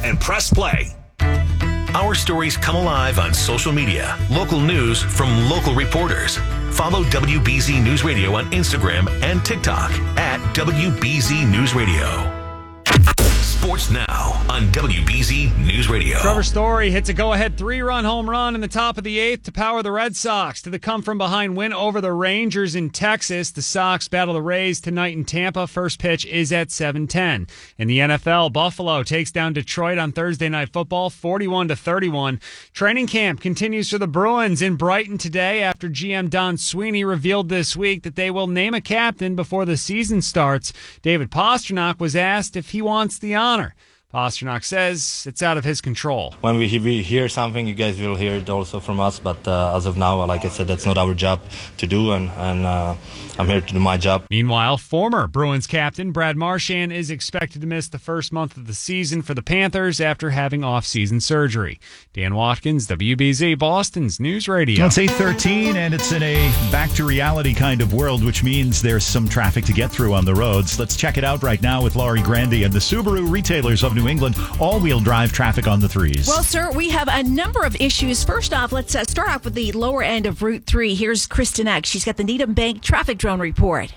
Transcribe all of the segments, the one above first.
and press play. Our stories come alive on social media. Local news from local reporters. Follow WBZ News Radio on Instagram and TikTok at WBZ News Radio. Sports now on WBZ News Radio. Trevor Story hits a go-ahead 3-run home run in the top of the 8th to power the Red Sox to the come-from-behind win over the Rangers in Texas. The Sox battle the Rays tonight in Tampa. First pitch is at 7:10. In the NFL, Buffalo takes down Detroit on Thursday Night Football, 41-31. Training camp continues for the Bruins in Brighton today after GM Don Sweeney revealed this week that they will name a captain before the season starts. David Pastrnak was asked if he wants the honor. Pastrnak says it's out of his control. When we hear something, you guys will hear it also from us. But as of now, like I said, that's not our job to do, and I'm here to do my job. Meanwhile, former Bruins captain Brad Marchand is expected to miss the first month of the season for the Panthers after having off-season surgery. Dan Watkins, WBZ, Boston's News Radio. It's 8:13, and it's in a back-to-reality kind of world, which means there's some traffic to get through on the roads. Let's check it out right now with Laurie Grandy and the Subaru retailers of New England. All-wheel drive traffic on the 3s. Well, sir, we have a number of issues. First off, let's start off with the lower end of Route 3. Here's Kristen Eck. She's got the Needham Bank traffic drone report.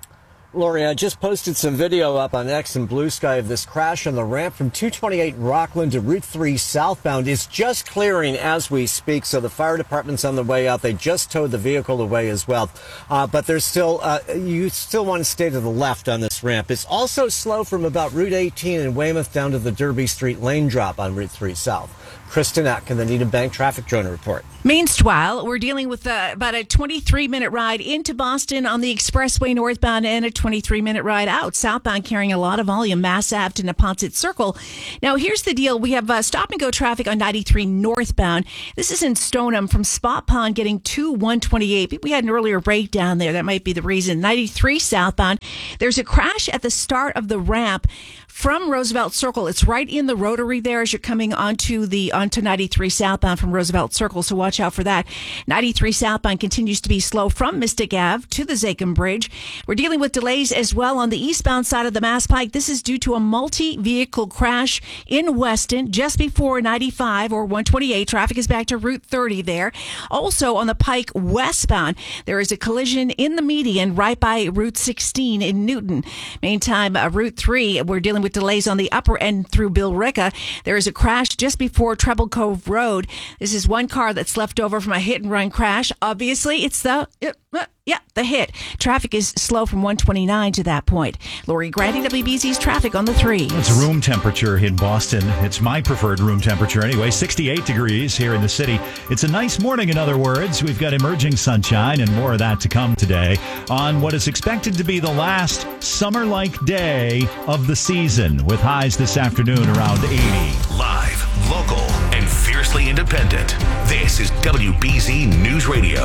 Lori, I just posted some video up on X and Blue Sky of this crash on the ramp from 228 Rockland to Route 3 southbound. It's just clearing as we speak, so the fire department's on the way out. They just towed the vehicle away as well. But there's still, you still want to stay to the left on this ramp. It's also slow from about Route 18 in Weymouth down to the Derby Street lane drop on Route 3 south. Kristen Eck in the Needham Bank traffic drone report. Meanwhile, we're dealing with about a 23-minute ride into Boston on the expressway northbound and a 23-minute ride out southbound, carrying a lot of volume, Mass Ave to Neponset Circle. Now, here's the deal. We have stop-and-go traffic on 93 northbound. This is in Stoneham from Spot Pond getting to 128. We had an earlier breakdown there. That might be the reason. 93 southbound. There's a crash at the start of the ramp from Roosevelt Circle. It's right in the rotary there as you're coming onto 93 southbound from Roosevelt Circle, so watch out for that. 93 southbound continues to be slow from Mystic Ave to the Zakim Bridge. We're dealing with delays as well on the eastbound side of the Mass Pike. This is due to a multi-vehicle crash in Weston just before 95 or 128. Traffic is back to Route 30 there. Also on the Pike westbound, there is a collision in the median right by Route 16 in Newton. Meantime, Route 3, we're dealing with delays on the upper end through Billerica. There is a crash just before Treble Cove Road. This is one car that's left over from a hit-and-run crash. Obviously, it's the hit. Traffic is slow from 129 to that point. Lori Grandy, WBZ's traffic on the 3. It's room temperature in Boston. It's my preferred room temperature anyway, 68 degrees here in the city. It's a nice morning, in other words. We've got emerging sunshine and more of that to come today on what is expected to be the last summer-like day of the season, with highs this afternoon around 80. Live, local, and fiercely independent. This is WBZ News Radio.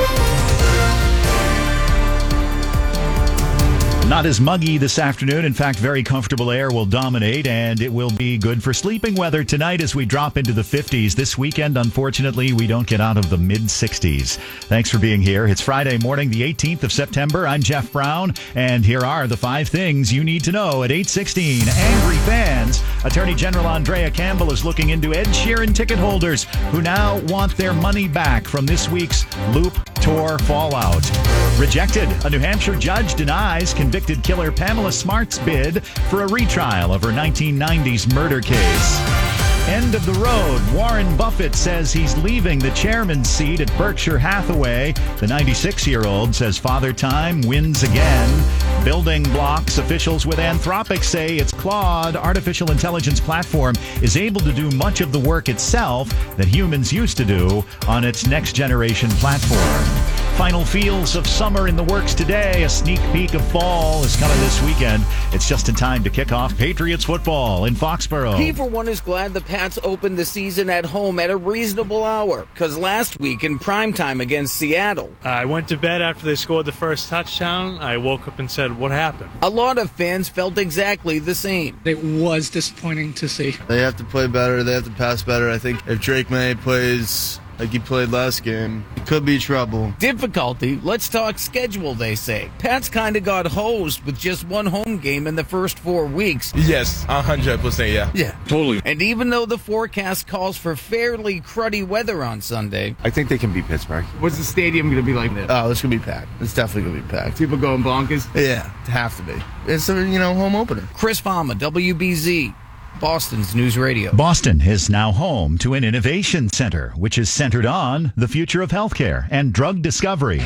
Not as muggy this afternoon. In fact, very comfortable air will dominate, and it will be good for sleeping weather tonight as we drop into the 50s. This weekend, unfortunately, we don't get out of the mid-60s. Thanks for being here. It's Friday morning, the 18th of September. I'm Jeff Brown, and here are the 5 things you need to know at 8:16. Angry fans. Attorney General Andrea Campbell is looking into Ed Sheeran ticket holders who now want their money back from this week's Loop Tour fallout. Rejected. A New Hampshire judge denies convicted killer Pamela Smart's bid for a retrial of her 1990s murder case. End of the road. Warren Buffett says he's leaving the chairman's seat at Berkshire Hathaway. The 96-year-old says Father Time wins again. Building blocks. Officials with Anthropic say its Claude artificial intelligence platform is able to do much of the work itself that humans used to do on its next-generation platform. Final feels of summer in the works today. A sneak peek of fall is coming this weekend. It's just in time to kick off Patriots football in Foxborough. He, for one, is glad the Pats opened the season at home at a reasonable hour, because last week in primetime against Seattle, I went to bed after they scored the first touchdown. I woke up and said, what happened? A lot of fans felt exactly the same. It was disappointing to see. They have to play better. They have to pass better. I think if Drake May plays like he played last game. Could be trouble. Difficulty? Let's talk schedule, they say. Pats kind of got hosed with just one home game in the first 4 weeks. Yes, 100%, yeah. Yeah, totally. And even though the forecast calls for fairly cruddy weather on Sunday, I think they can beat Pittsburgh. What's the stadium going to be like? Oh, it's going to be packed. It's definitely going to be packed. People going bonkers? Yeah, it have to be. It's a, home opener. Chris Fama, WBZ, Boston's News Radio. Boston is now home to an innovation center, which is centered on the future of healthcare and drug discovery.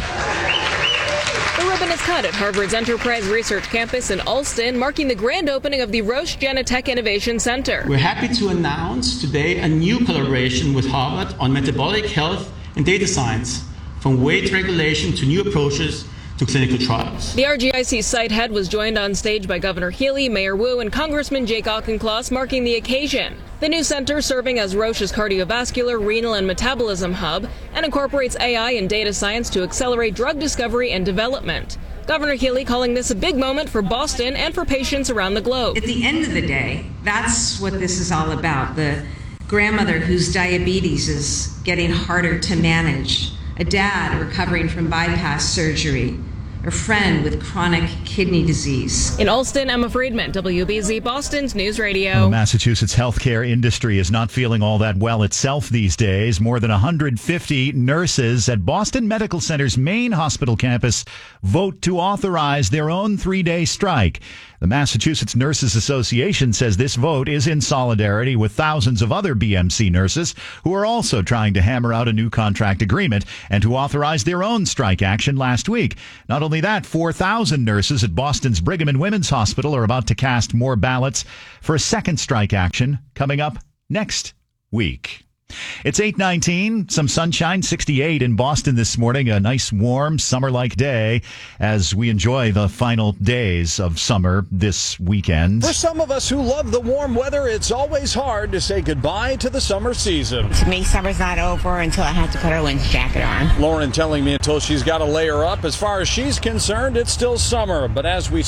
The ribbon is cut at Harvard's Enterprise Research Campus in Allston, marking the grand opening of the Roche Genentech Innovation Center. We're happy to announce today a new collaboration with Harvard on metabolic health and data science, from weight regulation to new approaches to clinical trials. The RGIC site head was joined on stage by Governor Healy, Mayor Wu, and Congressman Jake Auchincloss, marking the occasion. The new center, serving as Roche's cardiovascular, renal, and metabolism hub, and incorporates AI and data science to accelerate drug discovery and development. Governor Healy calling this a big moment for Boston and for patients around the globe. At the end of the day, that's what this is all about. The grandmother whose diabetes is getting harder to manage, a dad recovering from bypass surgery, a friend with chronic kidney disease. In Allston, Emma Friedman, WBZ Boston's News Radio. The Massachusetts healthcare industry is not feeling all that well itself these days. More than 150 nurses at Boston Medical Center's main hospital campus vote to authorize their own 3-day strike. The Massachusetts Nurses Association says this vote is in solidarity with thousands of other BMC nurses who are also trying to hammer out a new contract agreement and who authorized their own strike action last week. Not only that, 4,000 nurses at Boston's Brigham and Women's Hospital are about to cast more ballots for a second strike action coming up next week. It's 8:19, some sunshine, 68 in Boston this morning. A nice, warm, summer-like day as we enjoy the final days of summer this weekend. For some of us who love the warm weather, it's always hard to say goodbye to the summer season. To me, summer's not over until I have to put our winter jacket on. Lauren telling me until she's got to layer up. As far as she's concerned, it's still summer. But as we